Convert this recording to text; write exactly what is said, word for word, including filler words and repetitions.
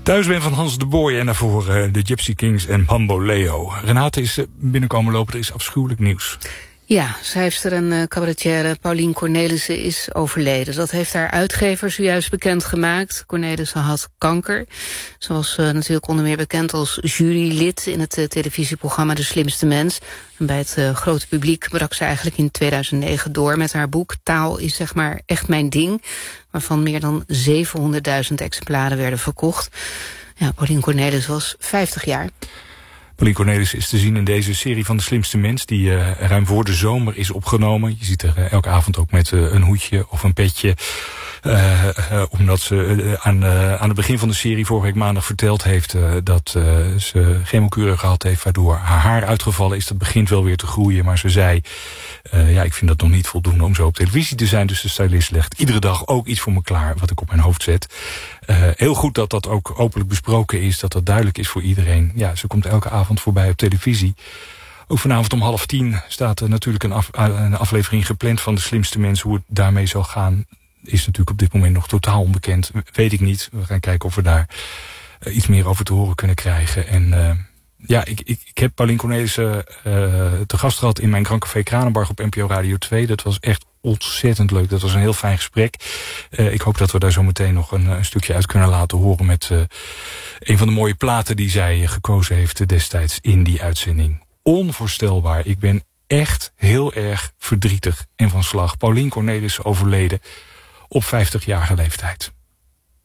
Thuis ben van Hans de Boy en daarvoor uh, de Gypsy Kings en Bamboleo. Renate is uh, binnenkomen lopen, er is afschuwelijk nieuws. Ja, schrijfster en uh, cabaretière Paulien Cornelissen is overleden. Dat heeft haar uitgever zojuist bekendgemaakt. Cornelissen had kanker. Ze was uh, natuurlijk onder meer bekend als jurylid in het uh, televisieprogramma De Slimste Mens. En bij het uh, grote publiek brak ze eigenlijk in tweeduizend negen door met haar boek Taal is zeg maar echt mijn ding, waarvan meer dan zevenhonderdduizend exemplaren werden verkocht. Ja, Paulien Cornelissen was vijftig jaar. Paulien Cornelissen is te zien in deze serie van De Slimste Mens, die uh, ruim voor de zomer is opgenomen. Je ziet er uh, elke avond ook met uh, een hoedje of een petje. Uh, uh, omdat ze uh, aan, uh, aan het begin van de serie vorige week maandag verteld heeft uh, dat uh, ze chemokuren gehad heeft, waardoor haar haar uitgevallen is. Dat begint wel weer te groeien, maar ze zei, uh, ja, ik vind dat nog niet voldoende om zo op televisie te zijn. Dus de stylist legt iedere dag ook iets voor me klaar wat ik op mijn hoofd zet. Uh, heel goed dat dat ook openlijk besproken is, dat dat duidelijk is voor iedereen. Ja, ze komt elke avond voorbij op televisie. Ook vanavond om half tien staat er natuurlijk een, af, een aflevering gepland van De Slimste Mens. Hoe het daarmee zal gaan is natuurlijk op dit moment nog totaal onbekend. Weet ik niet. We gaan kijken of we daar uh, iets meer over te horen kunnen krijgen. En uh, ja, ik, ik, ik heb Paulien Cornelissen uh, te gast gehad in mijn Grand Café Kranenbarg op N P O Radio twee. Dat was echt ontzettend leuk. Dat was een heel fijn gesprek. Uh, ik hoop dat we daar zo meteen nog een, een stukje uit kunnen laten horen met uh, een van de mooie platen die zij uh, gekozen heeft destijds in die uitzending. Onvoorstelbaar. Ik ben echt heel erg verdrietig en van slag. Paulien Cornelissen overleden op vijftigjarige leeftijd.